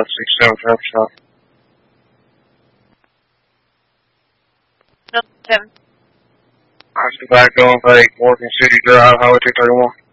567 traffic stop. No, 7. I see back going like Morgan City Drive, Highway 231.